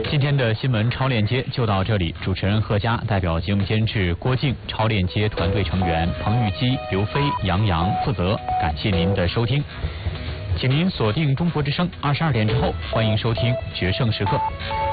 今天的新闻超链接就到这里，主持人贺佳代表节目监制郭靖、超链接团队成员彭玉基、刘飞、杨洋负责。感谢您的收听，请您锁定中国之声22点之后，欢迎收听决胜时刻。